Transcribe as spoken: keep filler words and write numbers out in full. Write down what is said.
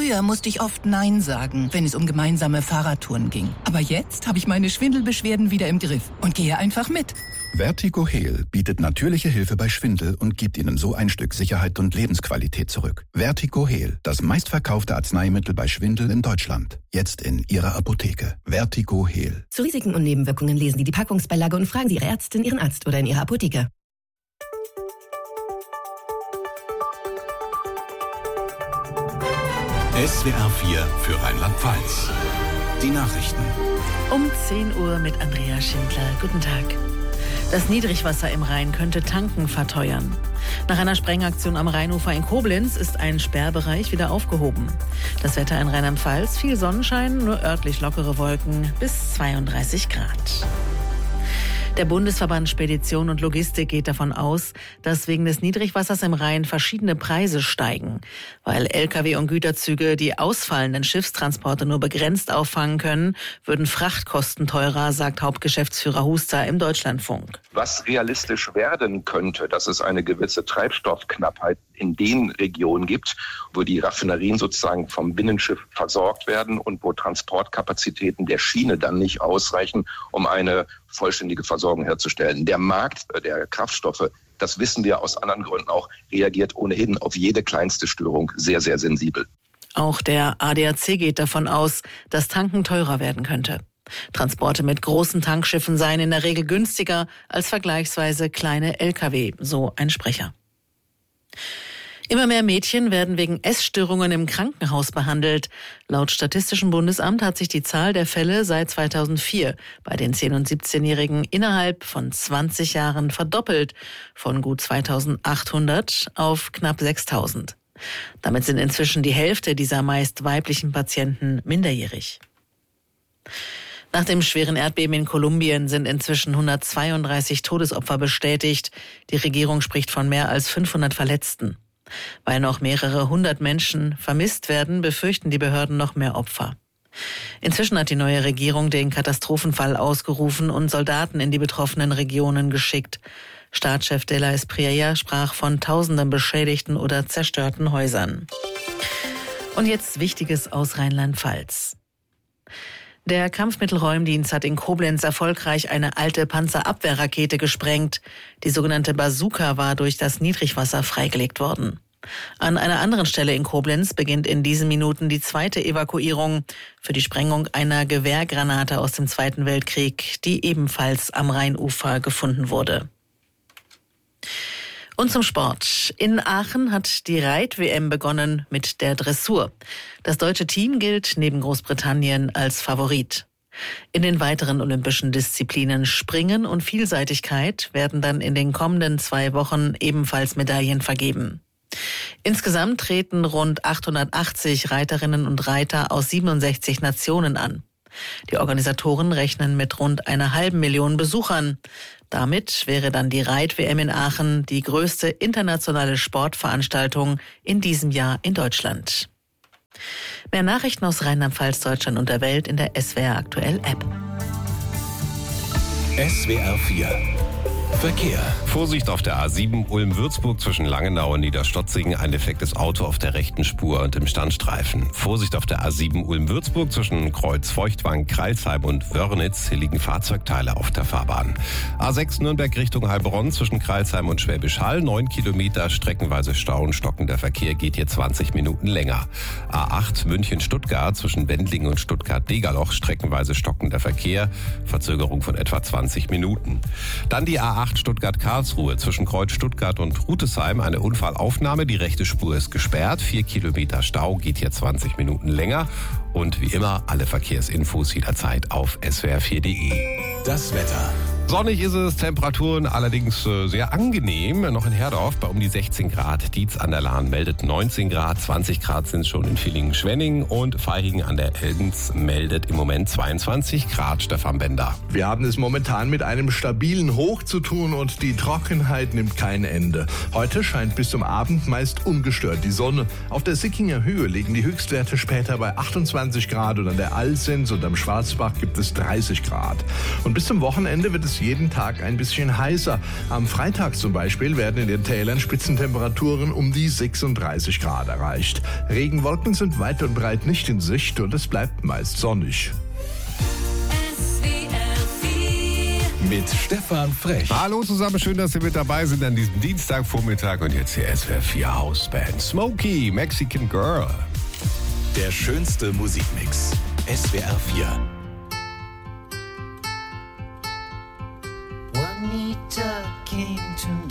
Früher musste ich oft Nein sagen, wenn es um gemeinsame Fahrradtouren ging. Aber jetzt habe ich meine Schwindelbeschwerden wieder im Griff und gehe einfach mit. Vertigo-Heal bietet natürliche Hilfe bei Schwindel und gibt Ihnen so ein Stück Sicherheit und Lebensqualität zurück. Vertigo-Heal, das meistverkaufte Arzneimittel bei Schwindel in Deutschland. Jetzt in Ihrer Apotheke. Vertigo-Heal. Zu Risiken und Nebenwirkungen lesen Sie die Packungsbeilage und fragen Sie Ihre Ärztin, Ihren Arzt oder in Ihrer Apotheke. S W R vier für Rheinland-Pfalz. Die Nachrichten. Um zehn Uhr mit Andrea Schindler. Guten Tag. Das Niedrigwasser im Rhein könnte Tanken verteuern. Nach einer Sprengaktion am Rheinufer in Koblenz ist ein Sperrbereich wieder aufgehoben. Das Wetter in Rheinland-Pfalz, viel Sonnenschein, nur örtlich lockere Wolken bis zweiunddreißig Grad. Der Bundesverband Spedition und Logistik geht davon aus, dass wegen des Niedrigwassers im Rhein verschiedene Preise steigen. Weil L K W und Güterzüge die ausfallenden Schiffstransporte nur begrenzt auffangen können, würden Frachtkosten teurer, sagt Hauptgeschäftsführer Huster im Deutschlandfunk. Was realistisch werden könnte, dass es eine gewisse Treibstoffknappheit in den Regionen gibt, wo die Raffinerien sozusagen vom Binnenschiff versorgt werden und wo Transportkapazitäten der Schiene dann nicht ausreichen, um eine vollständige Versorgung herzustellen. Der Markt der Kraftstoffe, das wissen wir aus anderen Gründen auch, reagiert ohnehin auf jede kleinste Störung sehr, sehr sensibel. Auch der A D A C geht davon aus, dass Tanken teurer werden könnte. Transporte mit großen Tankschiffen seien in der Regel günstiger als vergleichsweise kleine L K W, so ein Sprecher. Immer mehr Mädchen werden wegen Essstörungen im Krankenhaus behandelt. Laut Statistischem Bundesamt hat sich die Zahl der Fälle seit zweitausendvier bei den zehn- und siebzehnjährigen innerhalb von zwanzig Jahren verdoppelt, von gut zweitausendachthundert auf knapp sechstausend. Damit sind inzwischen die Hälfte dieser meist weiblichen Patienten minderjährig. Nach dem schweren Erdbeben in Kolumbien sind inzwischen hundertzweiunddreißig Todesopfer bestätigt. Die Regierung spricht von mehr als fünfhundert Verletzten. Weil noch mehrere hundert Menschen vermisst werden, befürchten die Behörden noch mehr Opfer. Inzwischen hat die neue Regierung den Katastrophenfall ausgerufen und Soldaten in die betroffenen Regionen geschickt. Staatschef de la Espriella sprach von tausenden beschädigten oder zerstörten Häusern. Und jetzt Wichtiges aus Rheinland-Pfalz. Der Kampfmittelräumdienst hat in Koblenz erfolgreich eine alte Panzerabwehrrakete gesprengt. Die sogenannte Bazooka war durch das Niedrigwasser freigelegt worden. An einer anderen Stelle in Koblenz beginnt in diesen Minuten die zweite Evakuierung für die Sprengung einer Gewehrgranate aus dem Zweiten Weltkrieg, die ebenfalls am Rheinufer gefunden wurde. Und zum Sport. In Aachen hat die Reit-W M begonnen mit der Dressur. Das deutsche Team gilt neben Großbritannien als Favorit. In den weiteren olympischen Disziplinen Springen und Vielseitigkeit werden dann in den kommenden zwei Wochen ebenfalls Medaillen vergeben. Insgesamt treten rund achthundertachtzig Reiterinnen und Reiter aus siebenundsechzig Nationen an. Die Organisatoren rechnen mit rund einer halben Million Besuchern. Damit wäre dann die Reit-W M in Aachen die größte internationale Sportveranstaltung in diesem Jahr in Deutschland. Mehr Nachrichten aus Rheinland-Pfalz, Deutschland und der Welt in der S W R Aktuell App. S W R vier Verkehr. Vorsicht auf der A sieben Ulm-Würzburg zwischen Langenau und Niederstotzingen. Ein defektes Auto auf der rechten Spur und im Standstreifen. Vorsicht auf der A sieben Ulm-Würzburg zwischen Kreuz-Feuchtwangen, Kreilsheim und Wörnitz. Hier liegen Fahrzeugteile auf der Fahrbahn. A sechs Nürnberg Richtung Heilbronn zwischen Kreilsheim und Schwäbisch Hall. Neun Kilometer, streckenweise Stau und stockender Verkehr geht hier zwanzig Minuten länger. A acht München-Stuttgart zwischen Wendlingen und Stuttgart-Degerloch. Streckenweise stockender Verkehr. Verzögerung von etwa zwanzig Minuten. Dann die A acht Stuttgart-Karlsruhe zwischen Kreuz Stuttgart und Rutesheim. Eine Unfallaufnahme. Die rechte Spur ist gesperrt. Vier Kilometer Stau geht hier zwanzig Minuten länger. Und wie immer alle Verkehrsinfos jederzeit auf s w r vier punkt d e. Das Wetter. Sonnig ist es, Temperaturen allerdings äh, sehr angenehm. Noch in Herdorf bei um die sechzehn Grad. Dietz an der Lahn meldet neunzehn Grad. zwanzig Grad sind schon in Villingen-Schwenning. Und Vaihingen an der Elgens meldet im Moment zweiundzwanzig Grad. Stefan Bender. Wir haben es momentan mit einem stabilen Hoch zu tun und die Trockenheit nimmt kein Ende. Heute scheint bis zum Abend meist ungestört die Sonne. Auf der Sickinger Höhe liegen die Höchstwerte später bei achtundzwanzig Grad und an der Alsens und am Schwarzbach gibt es dreißig Grad. Und bis zum Wochenende wird es jeden Tag ein bisschen heißer. Am Freitag zum Beispiel werden in den Tälern Spitzentemperaturen um die sechsunddreißig Grad erreicht. Regenwolken sind weit und breit nicht in Sicht und es bleibt meist sonnig. Mit Stefan Frech. Hallo zusammen, schön, dass Sie mit dabei sind an diesem Dienstagvormittag. Und jetzt hier S W R vier Hausband. Smokey, Mexican Girl. Der schönste Musikmix. S W R vier. Juanita came to